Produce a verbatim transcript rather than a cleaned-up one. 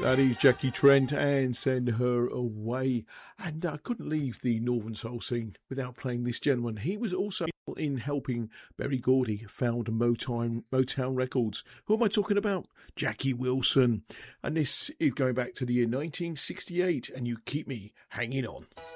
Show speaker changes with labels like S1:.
S1: That is Jackie Trent and Send Her Away. And I couldn't leave the Northern Soul scene without playing this gentleman. He was also in helping Berry Gordy found Motown, Motown Records. Who am I talking about? Jackie Wilson. And this is going back to the year nineteen sixty-eight, and You Keep Me Hanging On.